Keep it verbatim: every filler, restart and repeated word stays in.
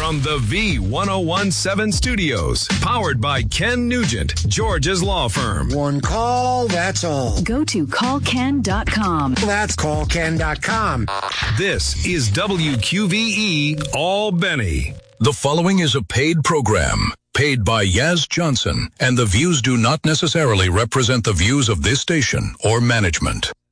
from the V ten seventeen studios, powered by Ken Nugent, George's law firm. One call, that's all. Go to call ken dot com. That's call ken dot com. This is W Q V E Albany. The following is a paid program, paid by Yaz Johnson, and the views do not necessarily represent the views of this station or management.